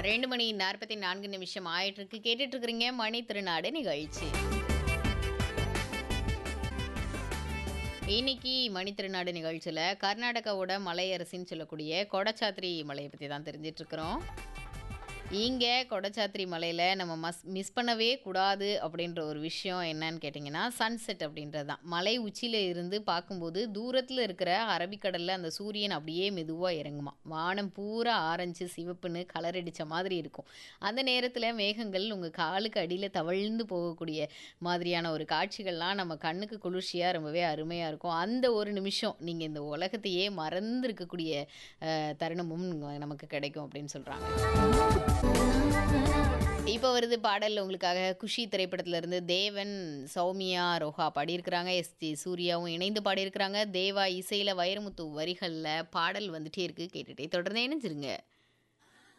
2 மணி 44 நிமிஷம் ஆயிட்டிருக்கு. கேட்டுட்டு இருக்கிறீங்க மணி திருநாடு நிகழ்ச்சி. இன்னைக்கு மணி திருநாடு நிகழ்ச்சியில் கர்நாடகாவோட மலையரசின்னு சொல்லக்கூடிய கொடச்சாத்ரி மலையை பற்றி தான் தெரிஞ்சிட்டு இருக்கிறோம். இங்கே கொடச்சாத்ரி மலையில் நம்ம மிஸ் பண்ணவே கூடாது அப்படின்ற ஒரு விஷயம் என்னன்னு கேட்டிங்கன்னா சன்செட் அப்படின்றது தான். மலை உச்சியில் இருந்து பார்க்கும்போது தூரத்தில் இருக்கிற அரபிக்கடலில் அந்த சூரியன் அப்படியே மெதுவாக இறங்குமா. வானம் பூரா ஆரஞ்சு சிவப்புன்னு கலர் அடித்த மாதிரி இருக்கும். அந்த நேரத்தில் மேகங்கள் உங்கள் காலுக்கு அடியில் தவழ்ந்து போகக்கூடிய மாதிரியான ஒரு காட்சிகள்லாம் நம்ம கண்ணுக்கு குளிர்ச்சியாக ரொம்பவே அருமையாக இருக்கும். அந்த ஒரு நிமிஷம் நீங்கள் இந்த உலகத்தையே மறந்துருக்கக்கூடிய தருணமும் நமக்கு கிடைக்கும் அப்படின்னு சொல்கிறாங்க. இப்போ வருது பாடல் உங்களுக்காக. குஷி திரைப்படத்திலிருந்து தேவன் சௌமியா ரோஹா பாடியிருக்கிறாங்க. எஸ்டி சூர்யாவும் இணைந்து பாடியிருக்கிறாங்க. தேவா இசையில் வைரமுத்து வரிகளில் பாடல் வந்துட்டே இருக்கு. கேட்டுட்டே தொடர்ந்து இணைஞ்சிருங்க.